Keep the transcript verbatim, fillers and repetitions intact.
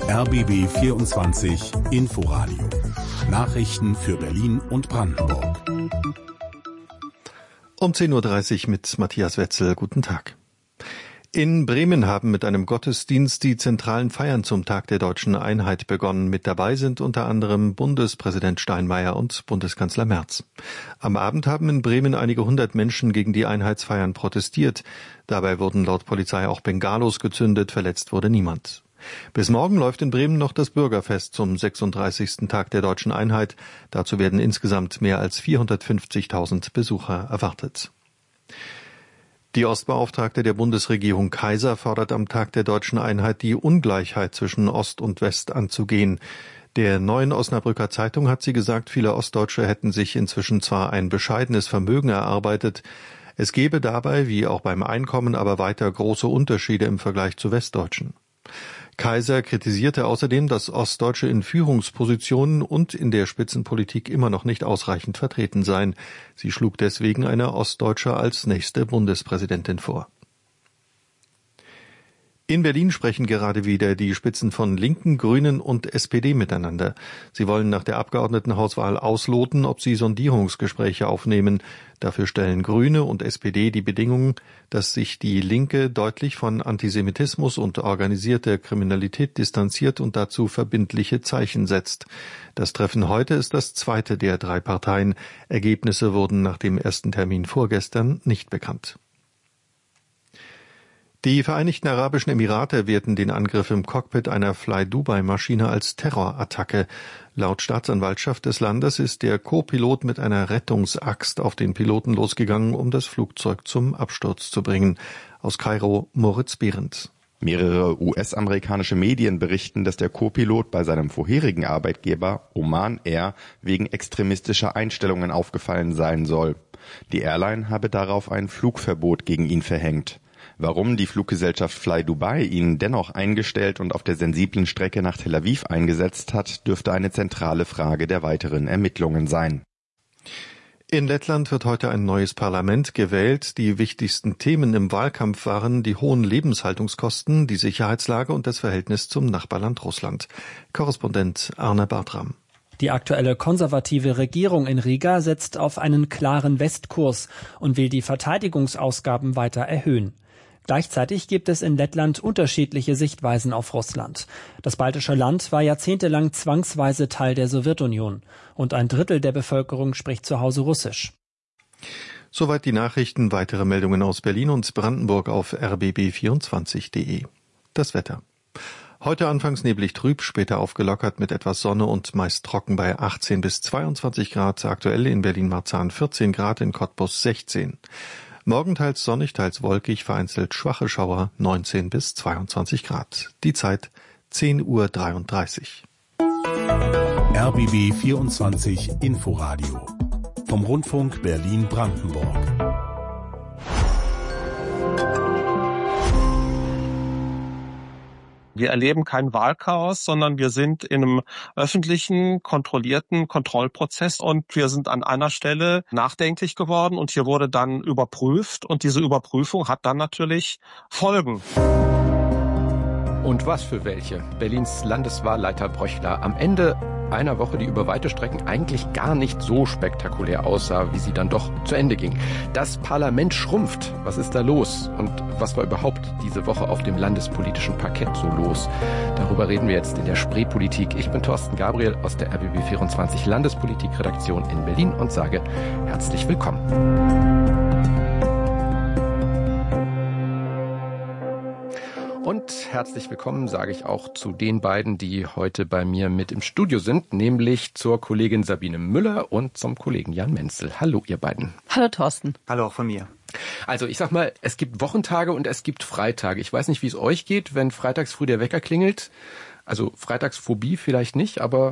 R B B vierundzwanzig Inforadio. Nachrichten für Berlin und Brandenburg. Um zehn Uhr dreißig mit Matthias Wetzel. Guten Tag. In Bremen haben mit einem Gottesdienst die zentralen Feiern zum Tag der deutschen Einheit begonnen. Mit dabei sind unter anderem Bundespräsident Steinmeier und Bundeskanzler Merz. Am Abend haben in Bremen einige hundert Menschen gegen die Einheitsfeiern protestiert. Dabei wurden laut Polizei auch Bengalos gezündet, verletzt wurde niemand. Bis morgen läuft in Bremen noch das Bürgerfest zum sechsunddreißigsten Tag der deutschen Einheit. Dazu werden insgesamt mehr als vierhundertfünfzigtausend Besucher erwartet. Die Ostbeauftragte der Bundesregierung Kaiser fordert am Tag der deutschen Einheit, die Ungleichheit zwischen Ost und West anzugehen. Der Neuen Osnabrücker Zeitung hat sie gesagt, viele Ostdeutsche hätten sich inzwischen zwar ein bescheidenes Vermögen erarbeitet, es gebe dabei, wie auch beim Einkommen, aber weiter große Unterschiede im Vergleich zu Westdeutschen. Kaiser kritisierte außerdem, dass Ostdeutsche in Führungspositionen und in der Spitzenpolitik immer noch nicht ausreichend vertreten seien. Sie schlug deswegen eine Ostdeutsche als nächste Bundespräsidentin vor. In Berlin sprechen gerade wieder die Spitzen von Linken, Grünen und S P D miteinander. Sie wollen nach der Abgeordnetenhauswahl ausloten, ob sie Sondierungsgespräche aufnehmen. Dafür stellen Grüne und S P D die Bedingungen, dass sich die Linke deutlich von Antisemitismus und organisierter Kriminalität distanziert und dazu verbindliche Zeichen setzt. Das Treffen heute ist das zweite der drei Parteien. Ergebnisse wurden nach dem ersten Termin vorgestern nicht bekannt. Die Vereinigten Arabischen Emirate werten den Angriff im Cockpit einer Fly-Dubai-Maschine als Terrorattacke. Laut Staatsanwaltschaft des Landes ist der Co-Pilot mit einer Rettungsaxt auf den Piloten losgegangen, um das Flugzeug zum Absturz zu bringen. Aus Kairo Moritz Behrendt. Mehrere U S-amerikanische Medien berichten, dass der Co-Pilot bei seinem vorherigen Arbeitgeber Oman Air wegen extremistischer Einstellungen aufgefallen sein soll. Die Airline habe darauf ein Flugverbot gegen ihn verhängt. Warum die Fluggesellschaft Fly Dubai ihn dennoch eingestellt und auf der sensiblen Strecke nach Tel Aviv eingesetzt hat, dürfte eine zentrale Frage der weiteren Ermittlungen sein. In Lettland wird heute ein neues Parlament gewählt. Die wichtigsten Themen im Wahlkampf waren die hohen Lebenshaltungskosten, die Sicherheitslage und das Verhältnis zum Nachbarland Russland. Korrespondent Arne Bartram. Die aktuelle konservative Regierung in Riga setzt auf einen klaren Westkurs und will die Verteidigungsausgaben weiter erhöhen. Gleichzeitig gibt es in Lettland unterschiedliche Sichtweisen auf Russland. Das baltische Land war jahrzehntelang zwangsweise Teil der Sowjetunion und ein Drittel der Bevölkerung spricht zu Hause Russisch. Soweit die Nachrichten. Weitere Meldungen aus Berlin und Brandenburg auf r b b vierundzwanzig punkt de. Das Wetter. Heute anfangs neblig trüb, später aufgelockert mit etwas Sonne und meist trocken bei achtzehn bis zweiundzwanzig Grad. Aktuell in Berlin-Marzahn vierzehn Grad, in Cottbus sechzehn. Morgen teils sonnig, teils wolkig, vereinzelt schwache Schauer, neunzehn bis zweiundzwanzig Grad. Die Zeit zehn Uhr dreiunddreißig. R B B vierundzwanzig Inforadio vom Rundfunk Berlin-Brandenburg. Wir erleben kein Wahlchaos, sondern wir sind in einem öffentlichen, kontrollierten Kontrollprozess und wir sind an einer Stelle nachdenklich geworden und hier wurde dann überprüft und diese Überprüfung hat dann natürlich Folgen. Und was für welche? Berlins Landeswahlleiter Bröchler am Ende einer Woche, die über weite Strecken eigentlich gar nicht so spektakulär aussah, wie sie dann doch zu Ende ging. Das Parlament schrumpft. Was ist da los? Und was war überhaupt diese Woche auf dem landespolitischen Parkett so los? Darüber reden wir jetzt in der Spreepolitik. Ich bin Thorsten Gabriel aus der R B B vierundzwanzig Landespolitikredaktion in Berlin und sage herzlich willkommen. Und herzlich willkommen sage ich auch zu den beiden, die heute bei mir mit im Studio sind, nämlich zur Kollegin Sabine Müller und zum Kollegen Jan Menzel. Hallo, ihr beiden. Hallo, Thorsten. Hallo auch von mir. Also ich sag mal, es gibt Wochentage und es gibt Freitage. Ich weiß nicht, wie es euch geht, wenn freitags früh der Wecker klingelt. Also Freitagsphobie vielleicht nicht, aber